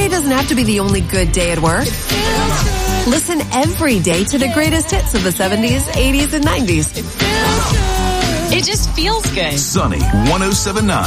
day doesn't have to be the only good day at work. Listen every day to the greatest hits of the 70s, 80s, and 90s. It just feels good. Sunny 107.9.